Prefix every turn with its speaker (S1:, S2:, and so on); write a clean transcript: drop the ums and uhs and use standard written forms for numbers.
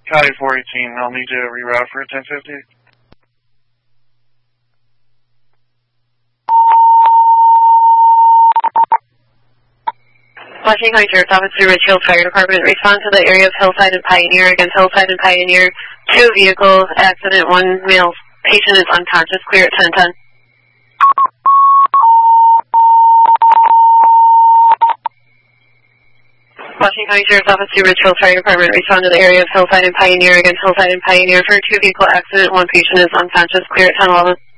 S1: County 418, I'll need to reroute for 1050.
S2: Washington County Sheriff's Office to Richfield Fire Department. Respond to the area of Hillside and Pioneer. Against Hillside and Pioneer. 2 vehicles, accident, 1 male patient is unconscious. Clear at 1010. Washington County Sheriff's Office to Richfield Fire Department. Respond to the area of Hillside and Pioneer. Against Hillside and Pioneer for 2 vehicle accident, 1 patient is unconscious. Clear at 1011.